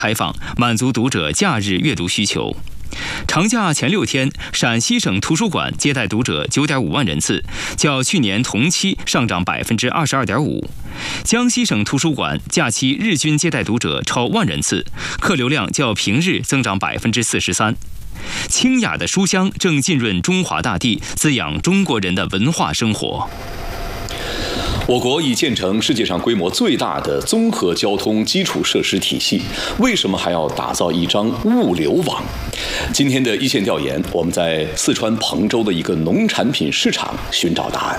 开放，满足读者假日阅读需求。长假前6天，陕西省图书馆接待读者9.5万人次，较去年同期上涨22.5%。江西省图书馆假期日均接待读者超1万人次，客流量较平日增长43%。清雅的书香正浸润中华大地，滋养中国人的文化生活。 我国已建成世界上规模最大的综合交通基础设施体系，为什么还要打造一张物流网？今天的一线调研，我们在四川彭州的一个农产品市场寻找答案。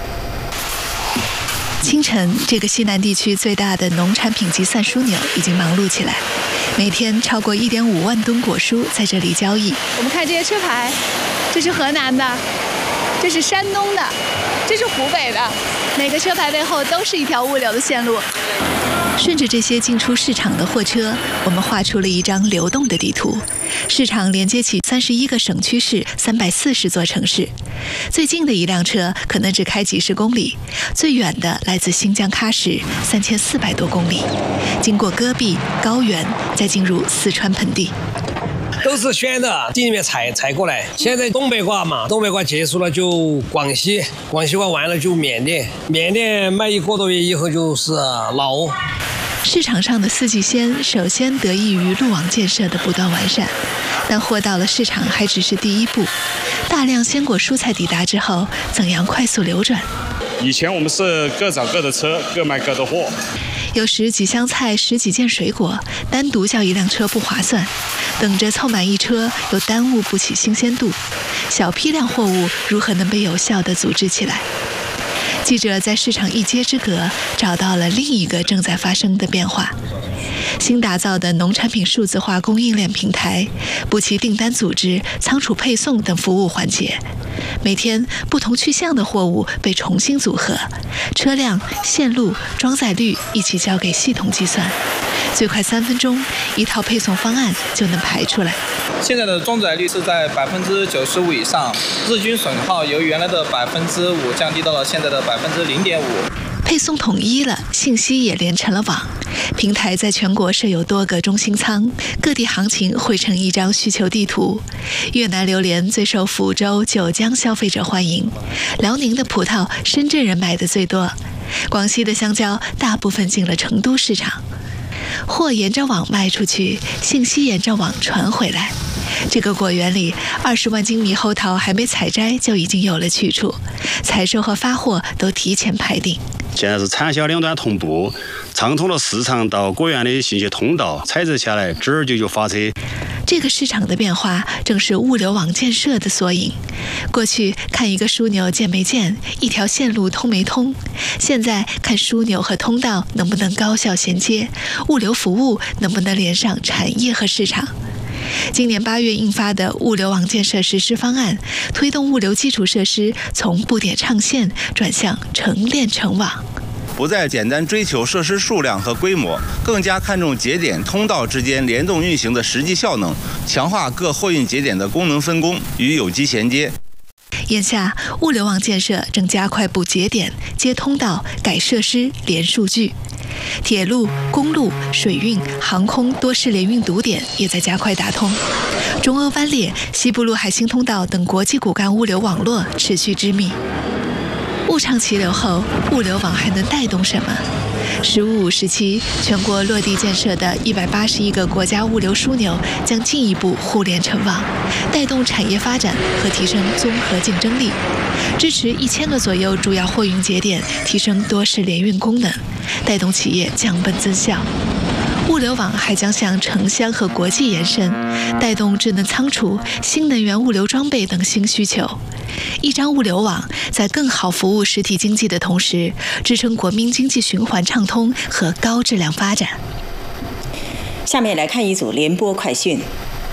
清晨，这个西南地区最大的农产品集散枢纽已经忙碌起来，每天超过1.5万吨果蔬在这里交易。 我们看这些车牌，这是河南的，这是山东的，这是湖北的，每个车牌背后都是一条物流的线路。 顺着这些进出市场的货车，我们画出了一张流动的地图。市场连接起31个省区市，340座城市。最近的一辆车可能只开几十公里，最远的来自新疆喀什，3400多公里，经过戈壁、高原，再进入四川盆地。 都是选的地里面采过来。现在东北瓜嘛，东北瓜结束了就广西，广西瓜完了就缅甸，缅甸卖1个多月以后就是老挝。 市场上的四季鲜首先得益于路网建设的不断完善，但货到了市场还只是第一步。大量鲜果蔬菜抵达之后，怎样快速流转？ 以前我们是各找各的车，各卖各的货。 有时几箱菜10几件水果，单独叫一辆车不划算，等着凑满一车又耽误不起新鲜度。小批量货物如何能被有效地组织起来？记者在市场一街之隔找到了另一个正在发生的变化。新打造的农产品数字化供应链平台，补齐订单组织、仓储配送等服务环节。每天不同去向的货物被重新组合，车辆、线路、装载率一起交给系统计算，最快3分钟，一套配送方案就能排出来。 现在的装载率是在95%以上，日均损耗由原来的5%降低到了现在的0.5%。 配送统一了，信息也连成了网。平台在全国设有多个中心仓，各地行情汇成一张需求地图。越南榴莲最受福州、九江消费者欢迎，辽宁的葡萄深圳人买的最多，广西的香蕉大部分进了成都市场。货沿着网卖出去，信息沿着网传回来。这个果园里，20万斤猕猴桃还没采摘就已经有了去处，采收和发货都提前排定。 现在是产销两端同步，畅通了市场到果园的信息通道，采摘下来直就发车。 这个市场的变化正是物流网建设的缩影。过去看一个枢纽建没建，一条线路通没通，现在看枢纽和通道能不能高效衔接，物流服务能不能连上产业和市场。今年8月印发的物流网建设实施方案，推动物流基础设施从布点唱线转向成链成网， 不再简单追求设施数量和规模，更加看重节点通道之间联动运行的实际效能，强化各货运节点的功能分工与有机衔接。 眼下，物流网建设正加快布节点、接通道、改设施、连数据。铁路、公路、水运、航空多式联运堵点也在加快打通。中欧湾列、西部陆海新通道等国际骨干物流网络持续织密。物畅齐流后，物流网还能带动什么？“15+5”时期，全国落地建设的181个国家物流枢纽将进一步互联成网，带动产业发展和提升综合竞争力，支持1000个左右主要货运节点提升多式联运功能，带动企业降本增效。物流网还将向城乡和国际延伸，带动智能仓储、新能源物流装备等新需求。一张物流网在更好服务实体经济的同时，支撑国民经济循环畅通和高质量发展。 下面来看一组联播快讯。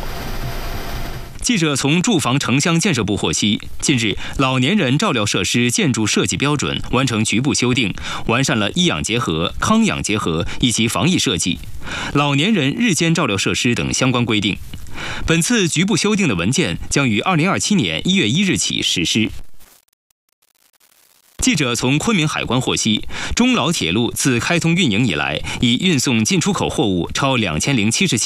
记者从住房城乡建设部获悉，近日老年人照料设施建筑设计标准完成局部修订，完善了医养结合、康养结合以及防疫设计、老年人日间照料设施等相关规定。本次局部修订的文件将于2027年1月1日起实施。 记者从昆明海关获悉，中老铁路自开通运营以来，已运送进出口货物超2077